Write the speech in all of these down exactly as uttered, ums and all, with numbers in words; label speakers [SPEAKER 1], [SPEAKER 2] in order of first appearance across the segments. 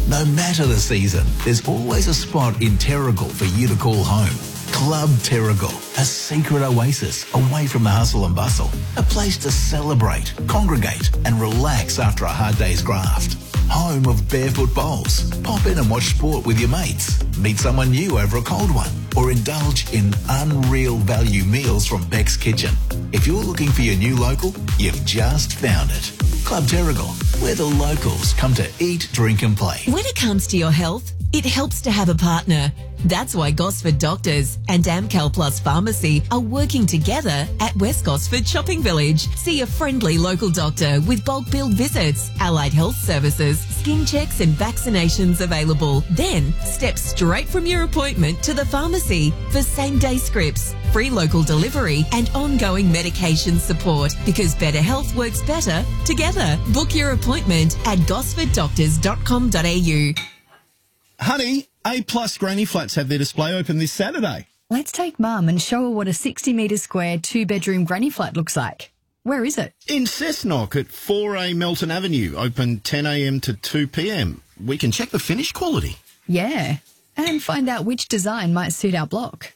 [SPEAKER 1] No matter the season, there's always a spot in Terrigal for you to call home. Club Terrigal, a secret oasis away from the hustle and bustle. A place to celebrate, congregate and relax after a hard day's graft. Home of barefoot bowls. Pop in and watch sport with your mates. Meet someone new over a cold one. Or indulge in unreal value meals from Beck's Kitchen. If you're looking for your new local, you've just found it. Club Terrigal, where the locals come to eat, drink and play.
[SPEAKER 2] When it comes to your health, it helps to have a partner. That's why Gosford Doctors and Amcal Plus Pharmacy are working together at West Gosford Shopping Village. See a friendly local doctor with bulk billed visits, allied health services, skin checks and vaccinations available. Then step straight from your appointment to the pharmacy for same-day scripts, free local delivery and ongoing medication support, because better health works better together. Book your appointment at gosford doctors dot com dot a u.
[SPEAKER 3] Honey, A Plus Granny Flats have their display open this Saturday.
[SPEAKER 4] Let's take Mum and show her what a sixty metre square two-bedroom granny flat looks like. Where is it?
[SPEAKER 3] In Cessnock at four A Melton Avenue, open ten a m to two p m. We can check the finish quality.
[SPEAKER 4] Yeah, and find out which design might suit our block.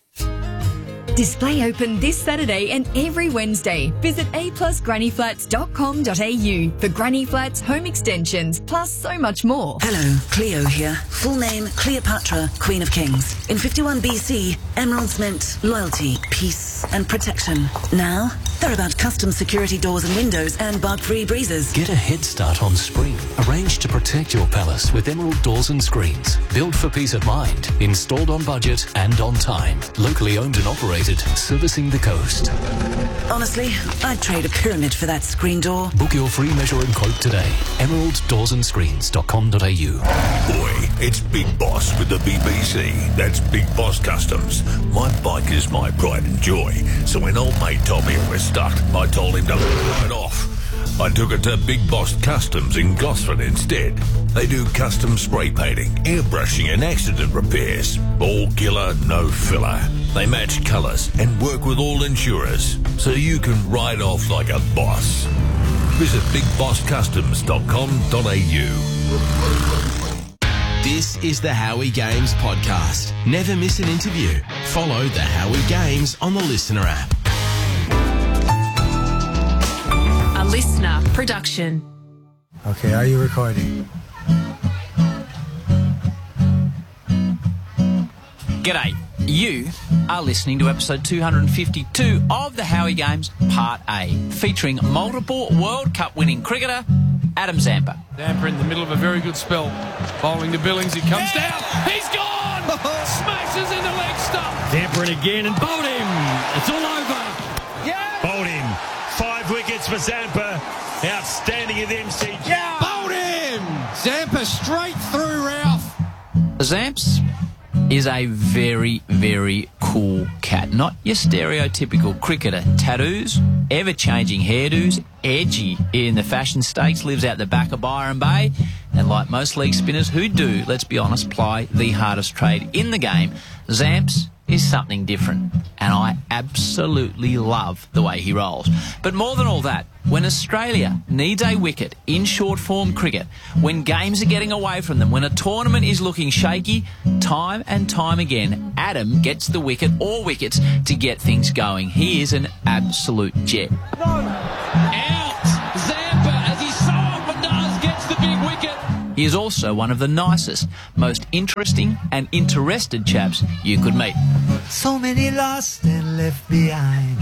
[SPEAKER 4] Display open this Saturday and every Wednesday. Visit a plus granny flats dot com dot a u for granny flats, home extensions, plus so much more.
[SPEAKER 5] Hello, Cleo here. Full name, Cleopatra, Queen of Kings. In fifty-one B C, emeralds meant loyalty, peace and protection. Now, they're about custom security doors and windows and bug-free breezes.
[SPEAKER 6] Get a head start on spring. Arrange to protect your palace with Emerald Doors and Screens. Built for peace of mind. Installed on budget and on time. Locally owned and operated. Servicing the coast.
[SPEAKER 5] Honestly, I'd trade a pyramid for that screen door.
[SPEAKER 6] Book your free measure and quote today. emerald doors and screens dot com dot a u.
[SPEAKER 7] Boy, it's Big Boss with the B B C. That's Big Boss Customs. My bike is my pride and joy. So when old mate told me it was stuck, I told him to turn it off. I took it to Big Boss Customs in Gosford instead. They do custom spray painting, airbrushing and accident repairs. All killer, no filler. They match colours and work with all insurers, so you can ride off like a boss. Visit big boss customs dot com dot a u.
[SPEAKER 8] This is the Howie Games podcast. Never miss an interview. Follow the Howie Games on the Listener app.
[SPEAKER 2] A listener production.
[SPEAKER 9] Okay, are you recording?
[SPEAKER 10] G'day. You are listening to episode two hundred fifty-two of the Howie Games Part A, featuring multiple World Cup winning cricketer Adam Zampa.
[SPEAKER 11] Zampa in the middle of a very good spell. Bowling to Billings, he comes down. He's gone! Smashes in the leg stump.
[SPEAKER 12] Zampa in again and bowled him. It's all over.
[SPEAKER 11] Yeah!
[SPEAKER 12] Bowled him. Five wickets for Zampa. Outstanding at M C G.
[SPEAKER 11] Yeah! Bowled him! Zampa straight through Ralph.
[SPEAKER 10] Zamps is a very, very cool cat. Not your stereotypical cricketer. Tattoos, ever-changing hairdos, edgy in the fashion stakes, lives out the back of Byron Bay, and like most leg spinners who do, let's be honest, ply the hardest trade in the game, Zamps is something different, and I absolutely love the way he rolls. But more than all that, when Australia needs a wicket in short form cricket, when games are getting away from them, when a tournament is looking shaky, time and time again, Adam gets the wicket or wickets to get things going. He is an absolute jet.
[SPEAKER 11] Out! Zampa, as he so often does, gets the big wicket.
[SPEAKER 10] He is also one of the nicest, most interesting and interested chaps you could meet.
[SPEAKER 9] So many lost and left behind.